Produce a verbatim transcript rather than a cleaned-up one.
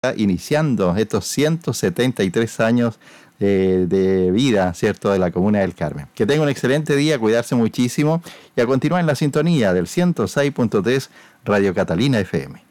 iniciando estos ciento setenta y tres años eh, de vida, ¿cierto?, de la Comuna del Carmen. Que tenga un excelente día, cuidarse muchísimo y a continuar en la sintonía del ciento seis punto tres Radio Catalina F M.